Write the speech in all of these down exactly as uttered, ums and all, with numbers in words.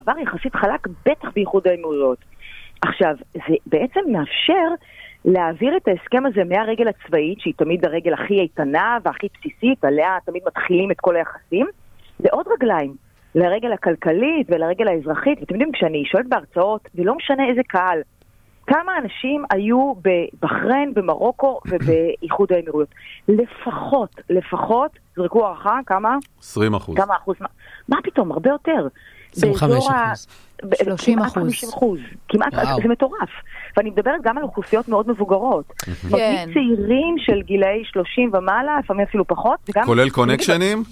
עבר יחסית חלק בטח באיחוד האמירויות. עכשיו, זה בעצם מאפשר להעביר את ההסכם הזה מהרגל הצבאית, שהיא תמיד הרגל הכי איתנה והכי בסיסית, עליה תמיד מתחילים את כל היחסים, לעוד רגליים, לרגל הכלכלית ולרגל האזרחית. ואתם יודעים, כשאני שואלת בהרצאות, ולא משנה איזה קהל, כמה אנשים היו בבחריין, במרוקו ובאיחוד האמירויות? לפחות, לפחות, זרקו הערכה, כמה? עשרים אחוז. כמה אחוז? מה פתאום? הרבה יותר. עשרים וחמישה אחוז. שלושים אחוז. כמעט, זה מטורף. ואני מדברת גם על אוכלוסיות מאוד מבוגרות. כן. צעירים של גילאי שלושים ומעלה, לפעמים אפילו פחות. כולל קונקשנים?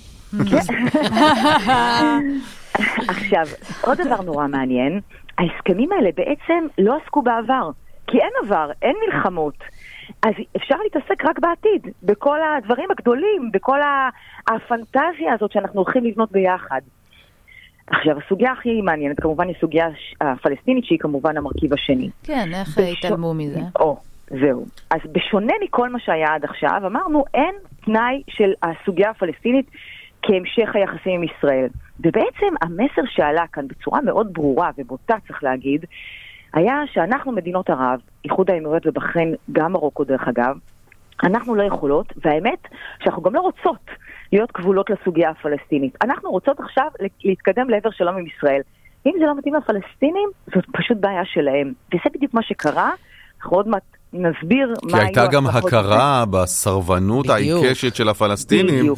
עכשיו, עוד דבר נורא מעניין, ההסכמים האלה בעצם לא עסקו בעבר, כי אין עבר, אין מלחמות. אז אפשר להתעסק רק בעתיד, בכל הדברים הגדולים, בכל הפנטזיה הזאת שאנחנו הולכים לבנות ביחד. עכשיו, הסוגיה הכי מעניינת, כמובן, היא סוגיה הפלסטינית, שהיא כמובן המרכיב השני. כן, איך התעלמו מזה? או, זהו. אז בשונה מכל מה שהיה עד עכשיו, אמרנו, אין תנאי של הסוגיה הפלסטינית כהמשך היחסים עם ישראל. ובעצם המסר שעלה כאן בצורה מאוד ברורה ובוטה, צריך להגיד, היה שאנחנו מדינות ערב, איחוד האמירויות ובחריין, גם מרוקו דרך אגב, אנחנו לא יכולות, והאמת שאנחנו גם לא רוצות להיות כבולות לסוגיה הפלסטינית. אנחנו רוצות עכשיו להתקדם לעבר שלום עם ישראל. אם זה לא מתאים לפלסטינים, זאת פשוט בעיה שלהם. וזה בדיוק מה שקרה, אנחנו עוד מעט נסביר מה... כי הייתה גם הכרה בסרבנות העיקשת של הפלסטינים,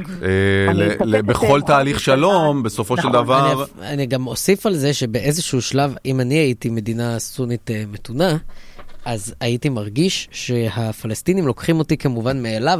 בכל תהליך שלום, בסופו של דבר... אני גם אוסיף על זה שבאיזשהו שלב, אם אני הייתי מדינה סונית מתונה, אז הייתי מרגיש שהפלסטינים לוקחים אותי כמובן מאליו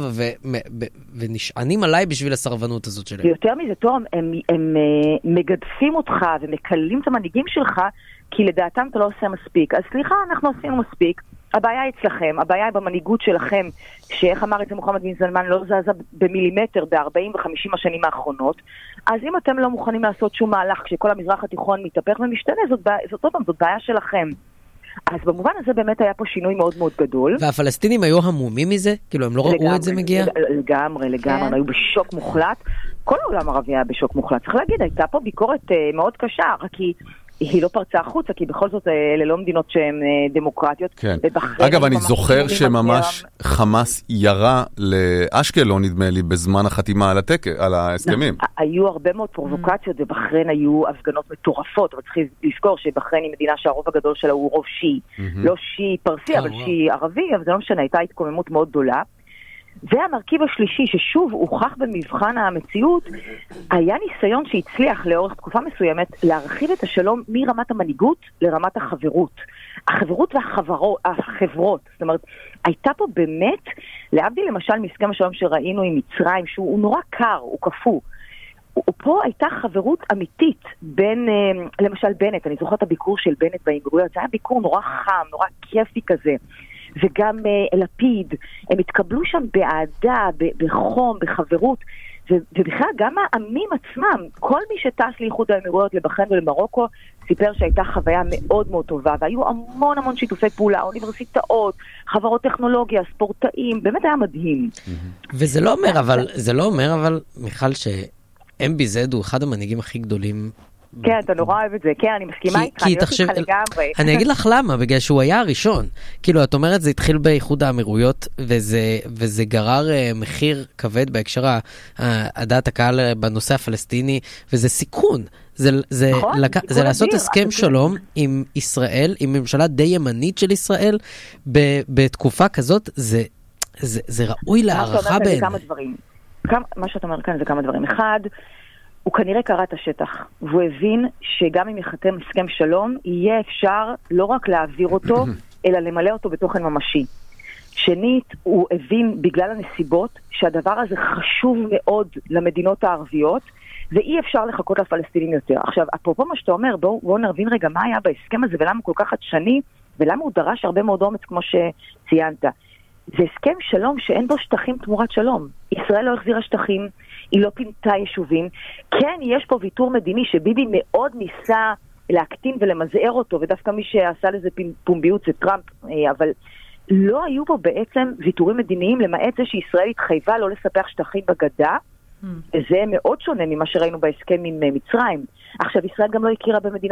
ונשענים עליי בשביל הסרבנות הזאת שלהם. יותר מזה, תום, הם מגדפים אותך ומקלים את המנהיגים שלך, כי לדעתם אתה לא עושה מספיק. אז סליחה, אנחנו עשינו מספיק. הבעיה היא אצלכם, הבעיה היא במנהיגות שלכם, שאיך אמר את זה מוחמד בן זלמן, לא זזה במילימטר ב-ארבעים וחמישים השנים האחרונות. אז אם אתם לא מוכנים לעשות שום מהלך, כשכל המזרח התיכון מתהפך ומשתנה, זאת, זאת, זאת, זאת בעיה שלכם. אז במובן הזה באמת היה פה שינוי מאוד מאוד גדול. והפלסטינים היו המומים מזה? כאילו הם לא ראו את זה מגיע? לגמרי, לגמרי, הם היו בשוק מוחלט. כל העולם הערבי היה בשוק מוחלט. צריך להגיד, הייתה פה ביקורת מאוד קשה, רק כי היא לא פרצה החוצה, כי בכל זאת אלה לא מדינות שהן דמוקרטיות. כן. אגב, אני זוכר שממש חמאס ירה לאשקלון, נדמה לי, בזמן החתימה על ההסכמים. היו הרבה מאוד פרובוקציות, ובחריין היו הפגנות מטורפות, אבל צריך לזכור שבחריין היא מדינה שהרוב הגדול שלה הוא רוב שיעי. לא שיעי פרסי, אבל שיעי ערבי, אבל זה לא משנה, הייתה התקוממות מאוד גדולה. והמרכיב השלישי, ששוב הוכח במבחן המציאות, היה ניסיון שהצליח לאורך תקופה מסוימת להרחיב את השלום מרמת המנהיגות לרמת החברות. החברות והחברות, החברות. זאת אומרת, הייתה פה באמת, להבדיל למשל מהסכם השלום שראינו עם מצרים, שהוא נורא קר, הוא כפו. ופה הייתה חברות אמיתית בין, למשל בנט, אני זוכרת הביקור של בנט באמירויות, זה היה ביקור נורא חם, נורא כיפי כזה. וגם uh, לפיד, הם התקבלו שם באהדה, בחום, בחברות, ובכלל גם העמים עצמם, כל מי שטס לאיחוד האמירויות, לבחריין ולמרוקו, סיפר שהייתה חוויה מאוד מאוד טובה, והיו המון המון שיתופי פעולה, אוניברסיטאות, חברות טכנולוגיה, ספורטאים, באמת היה מדהים. וזה לא אומר, אבל, זה לא אומר, אבל, מיכל, ש-אם בי זד הוא אחד המנהיגים הכי גדולים כן, אתה נורא אוהב את זה, כן, אני מסכימה איתך, אני אוהבת איתך לגמרי. אני אגיד לך למה, בגלל שהוא היה הראשון. כאילו, את אומרת, זה התחיל באיחוד האמירויות, וזה גרר מחיר כבד בהקשר הדעת הקהל בנושא הפלסטיני, וזה סיכון. זה לעשות הסכם שלום עם ישראל, עם ממשלה די ימנית של ישראל, בתקופה כזאת, זה ראוי להערכה בין. מה שאתה אומר כאן זה כמה דברים. אחד, הוא כנראה קרא את השטח, והוא הבין שגם אם יחתם הסכם שלום, יהיה אפשר לא רק להעביר אותו, אלא למלא אותו בתוכן ממשי. שנית, הוא הבין בגלל הנסיבות, שהדבר הזה חשוב מאוד למדינות הערביות, ואי אפשר לחכות לפלסטינים יותר. עכשיו, אפרופו מה שאתה אומר, בואו בוא נבין רגע מה היה בהסכם הזה, ולמה הוא כל כך חדשני, ולמה הוא דרש הרבה מאוד אומץ כמו שציינת. זה הסכם שלום שאין בו שטחים תמורת שלום. ישראל לא החזירה שטחים, היא לא פינתה יישובים. כן, יש פה ויתור מדיני שביבי מאוד ניסה להקטין ולמזער אותו, ודווקא מי שעשה לזה פומביות זה טראמפ, אבל לא היו פה בעצם ויתורים מדיניים, למעט זה שישראל התחייבה לא לספח שטחים בגדה, וזה מאוד שונה ממה שראינו בהסכם עם מצרים. עכשיו, ישראל גם לא הכירה במדינה